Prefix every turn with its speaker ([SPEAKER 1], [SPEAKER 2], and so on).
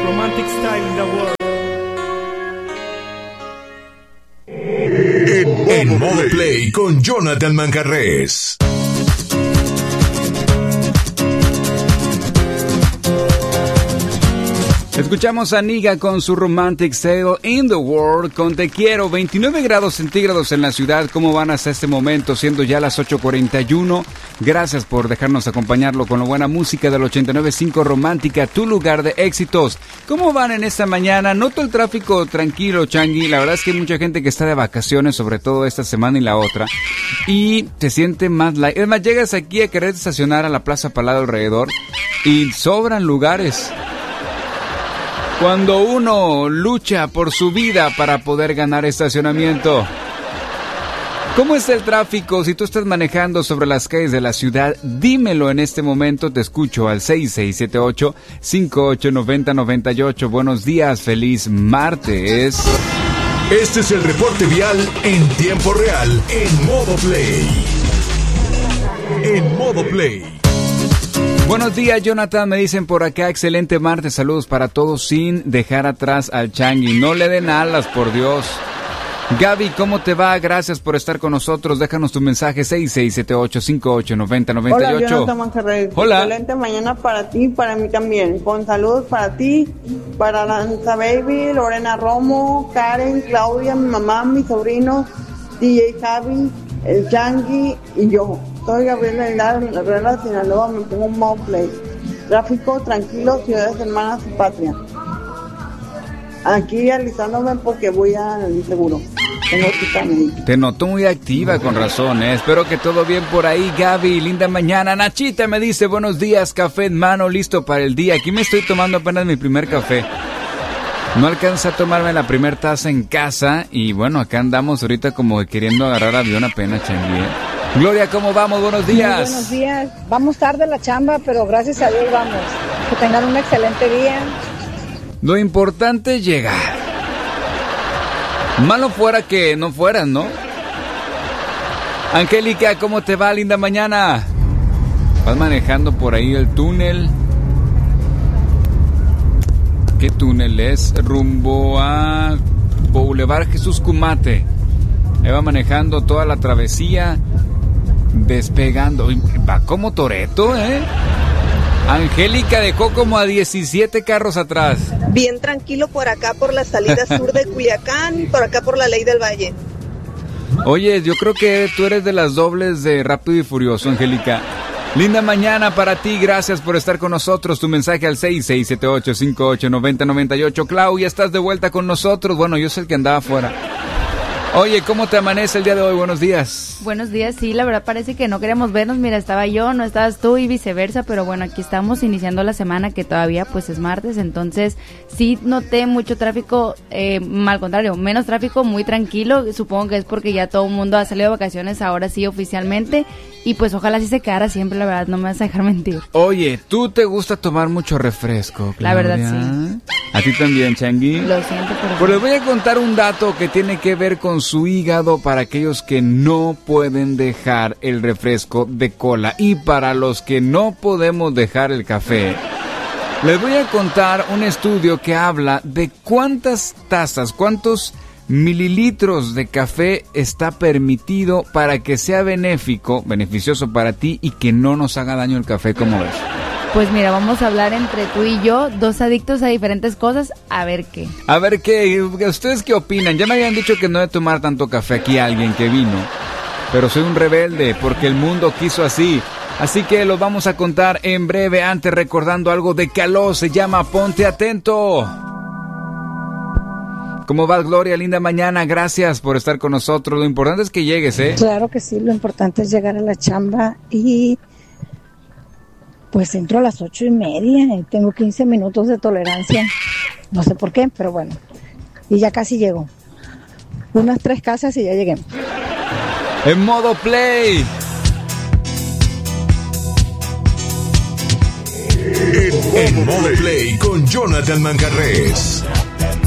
[SPEAKER 1] romantic style in the world.
[SPEAKER 2] En modo play con Jonathan Manjarrés.
[SPEAKER 3] Escuchamos a Niga con su Romantic Style in the World con Te Quiero. 29 grados centígrados en la ciudad. ¿Cómo van hasta este momento? Siendo ya las 8:41. Gracias por dejarnos acompañarlo con la buena música del 89.5 Romántica, tu lugar de éxitos. ¿Cómo van en esta mañana? Noto el tráfico tranquilo, Changi. La verdad es que hay mucha gente que está de vacaciones, sobre todo esta semana y la otra. Y se siente más light. Es más, llegas aquí a querer estacionar a la Plaza Palado alrededor y sobran lugares. Cuando uno lucha por su vida para poder ganar estacionamiento. ¿Cómo está el tráfico? Si tú estás manejando sobre las calles de la ciudad, dímelo en este momento. Te escucho al 6678-589098. Buenos días, feliz martes.
[SPEAKER 2] Este es el reporte vial en tiempo real, en modo play. En modo play.
[SPEAKER 3] Buenos días, Jonathan, me dicen por acá, excelente martes, saludos para todos sin dejar atrás al Changi, no le den alas, por Dios. Gaby, ¿cómo te va? Gracias por estar con nosotros, déjanos tu mensaje 6678-589098.
[SPEAKER 4] Hola, Jonathan Manjarrés.
[SPEAKER 3] Hola.
[SPEAKER 4] Excelente mañana para ti y para mí también, con saludos para ti, para Lanza Baby, Lorena Romo, Karen, Claudia, mi mamá, mis sobrinos, DJ Javi, el Changi y yo. Soy Gabriela Aguilar, en la Herrera, Sinaloa, me pongo un modo play. Tráfico tranquilo, ciudades hermanas y patria. Aquí alistándome porque voy al seguro. Tengo cita médica.
[SPEAKER 3] Te noto muy activa, con razón, ¿eh? Espero que todo bien por ahí, Gaby. Linda mañana. Nachita me dice, buenos días, café en mano, listo para el día. Aquí me estoy tomando apenas mi primer café. No alcanza a tomarme la primer taza en casa. Y bueno, acá andamos ahorita como queriendo agarrar avión apenas, Changi, ¿eh? Gloria, ¿cómo vamos? Buenos días.
[SPEAKER 5] Muy buenos días. Vamos tarde a la chamba, pero gracias a Dios vamos. Que tengan un excelente día.
[SPEAKER 3] Lo importante es llegar. Malo fuera que no fueran, ¿no? Angélica, ¿cómo te va? Linda mañana. Vas manejando por ahí el túnel. ¿Qué túnel es? Rumbo a Boulevard Jesús Cumate. Ahí va manejando toda la travesía. Despegando. Va como Toretto, ¿eh? Angélica dejó como a 17 carros atrás.
[SPEAKER 6] Bien tranquilo por acá, por la salida sur de Culiacán, por acá por la Ley del Valle.
[SPEAKER 3] Oye, yo creo que tú eres de las dobles de Rápido y Furioso, Angélica. Linda mañana para ti, gracias por estar con nosotros. Tu mensaje al 6678-589098. Clau, ya estás de vuelta con nosotros. Bueno, yo soy el que andaba afuera. Oye, ¿cómo te amanece el día de hoy? Buenos días.
[SPEAKER 7] Buenos días, sí, la verdad parece que no queríamos vernos. Mira, estaba yo, no estabas tú y viceversa, pero bueno, aquí estamos iniciando la semana que todavía pues es martes, entonces sí noté mucho tráfico, al contrario, menos tráfico, muy tranquilo. Supongo que es porque ya todo el mundo ha salido de vacaciones ahora sí oficialmente y pues ojalá así se quedara siempre, la verdad, no me vas a dejar mentir.
[SPEAKER 3] Oye, ¿tú te gusta tomar mucho refresco, Claudia?
[SPEAKER 7] La verdad, sí.
[SPEAKER 3] ¿A ti también, Changi?
[SPEAKER 7] Lo siento, pero...
[SPEAKER 3] Pues les voy a contar un dato que tiene que ver con su hígado para aquellos que no pueden dejar el refresco de cola y para los que no podemos dejar el café. Les voy a contar un estudio que habla de cuántas tazas, cuántos mililitros de café está permitido para que sea beneficioso para ti y que no nos haga daño el café, como ves.
[SPEAKER 7] Pues mira, vamos a hablar entre tú y yo, dos adictos a diferentes cosas, a ver qué.
[SPEAKER 3] A ver qué, ¿ustedes qué opinan? Ya me habían dicho que no he de tomar tanto café aquí alguien que vino, pero soy un rebelde porque el mundo quiso así. Así que lo vamos a contar en breve, antes recordando algo de Caló, se llama Ponte Atento. ¿Cómo vas, Gloria? Linda mañana, gracias por estar con nosotros. Lo importante es que llegues, ¿eh?
[SPEAKER 5] Claro que sí, lo importante es llegar a la chamba y... pues entro a las 8:30 y tengo 15 minutos de tolerancia. No sé por qué, pero bueno. Y ya casi llego. Unas 3 casas y ya llegué.
[SPEAKER 3] En modo play.
[SPEAKER 2] En modo play con Jonathan Manjarrés.